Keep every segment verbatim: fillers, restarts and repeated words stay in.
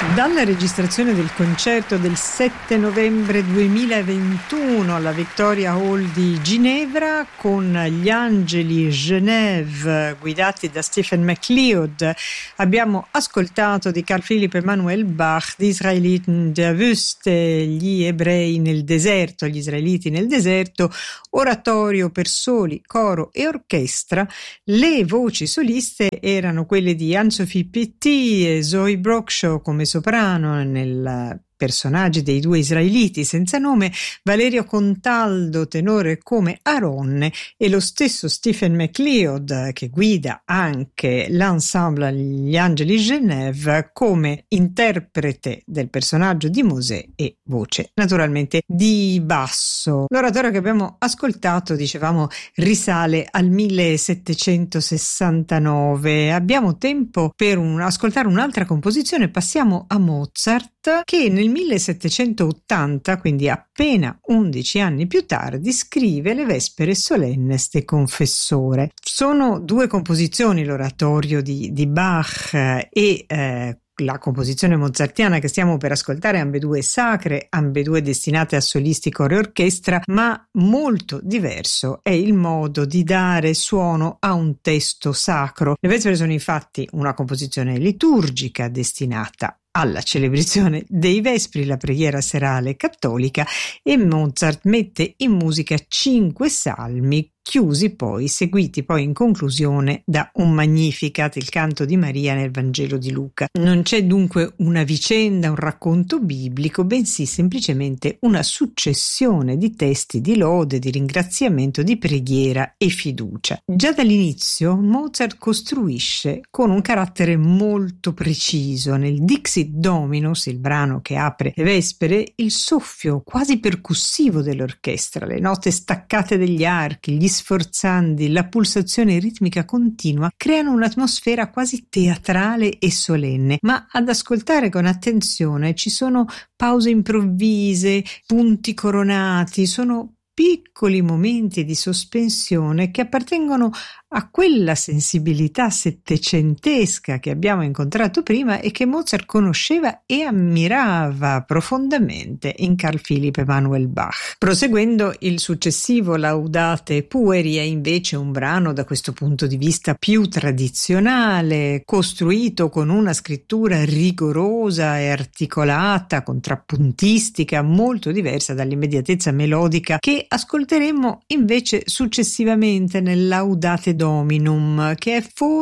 Dalla registrazione del concerto del sette novembre duemilaventuno alla Victoria Hall di Ginevra con gli Angeli Genève guidati da Stephen MacLeod abbiamo ascoltato di Carl Philipp Emanuel Bach Die Israeliten der Wüste, gli ebrei nel deserto, gli israeliti nel deserto, oratorio per soli, coro e orchestra. Le voci soliste erano quelle di Anne-Sophie Petit e Zoe Brockshaw come soprano nel personaggi dei due israeliti senza nome, Valerio Contaldo tenore come Aronne e lo stesso Stephen MacLeod che guida anche l'ensemble Gli Angeli Genève come interprete del personaggio di Mosè e voce naturalmente di basso. L'oratorio che abbiamo ascoltato, dicevamo, risale al millesettecentosessantanove. Abbiamo tempo per un, ascoltare un'altra composizione, passiamo a Mozart che nel millesettecentottanta, quindi appena undici anni più tardi, scrive le Vespere Solennes de Confessore. Sono due composizioni, l'oratorio di, di Bach e eh, la composizione mozartiana che stiamo per ascoltare, ambedue sacre, ambedue destinate a solisti, coro e orchestra, ma molto diverso è il modo di dare suono a un testo sacro. Le Vespere sono infatti una composizione liturgica destinata alla celebrazione dei Vespri, la preghiera serale cattolica, e Mozart mette in musica cinque salmi chiusi poi, seguiti poi in conclusione da un Magnificat, il canto di Maria nel Vangelo di Luca. Non c'è dunque una vicenda, un racconto biblico, bensì semplicemente una successione di testi di lode, di ringraziamento, di preghiera e fiducia. Già dall'inizio Mozart costruisce con un carattere molto preciso. Nel Dixit Dominus, il brano che apre le Vespere, il soffio quasi percussivo dell'orchestra, le note staccate degli archi, gli sforzandi, la pulsazione ritmica continua creano un'atmosfera quasi teatrale e solenne, ma ad ascoltare con attenzione ci sono pause improvvise, punti coronati, sono piccoli momenti di sospensione che appartengono a quella sensibilità settecentesca che abbiamo incontrato prima e che Mozart conosceva e ammirava profondamente in Carl Philipp Emanuel Bach. Proseguendo, il successivo Laudate Pueri è invece un brano da questo punto di vista più tradizionale, costruito con una scrittura rigorosa e articolata, contrappuntistica, molto diversa dall'immediatezza melodica che ascolteremo invece successivamente nel Laudate Dominum, che è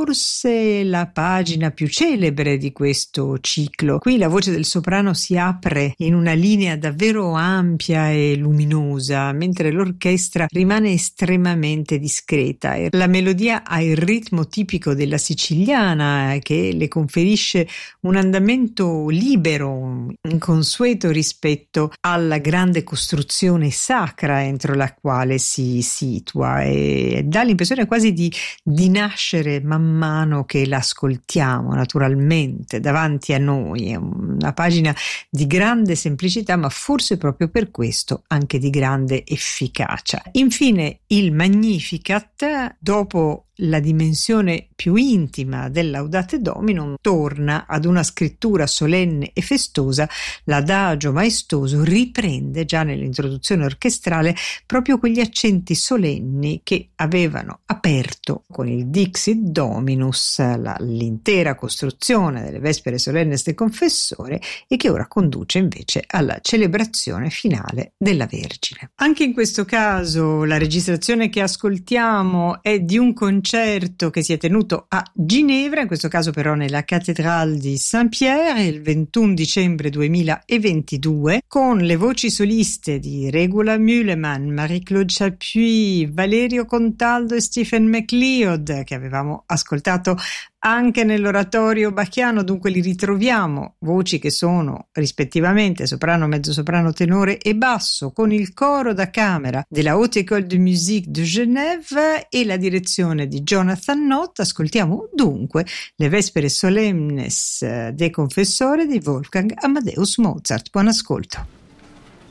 forse la pagina più celebre di questo ciclo. Qui la voce del soprano si apre in una linea davvero ampia e luminosa, mentre l'orchestra rimane estremamente discreta. La melodia ha il ritmo tipico della siciliana, che le conferisce un andamento libero, inconsueto rispetto alla grande costruzione sacra entro la quale si situa, e dà l'impressione quasi di di nascere man mano che l'ascoltiamo naturalmente davanti a noi. È una pagina di grande semplicità, ma forse proprio per questo anche di grande efficacia. Infine il Magnificat, dopo la dimensione più intima del Laudate Dominum, torna ad una scrittura solenne e festosa. L'adagio maestoso riprende già nell'introduzione orchestrale proprio quegli accenti solenni che avevano aperto con il Dixit Dominus la, l'intera costruzione delle Vespere Solennes de Confessore e che ora conduce invece alla celebrazione finale della Vergine. Anche in questo caso la registrazione che ascoltiamo è di un concerto concerto che si è tenuto a Ginevra, in questo caso però nella Cattedrale di Saint-Pierre, il ventuno dicembre duemilaventidue, con le voci soliste di Regula Mühlemann, Marie-Claude Chapuis, Valerio Contaldo e Stephen MacLeod, che avevamo ascoltato anche nell'oratorio bacchiano. Dunque li ritroviamo, voci che sono rispettivamente soprano, mezzosoprano, tenore e basso, con il coro da camera della Haute École de Musique de Genève e la direzione di Jonathan Nott. Ascoltiamo dunque le Vespere Solennes de Confessore di Wolfgang Amadeus Mozart. Buon ascolto.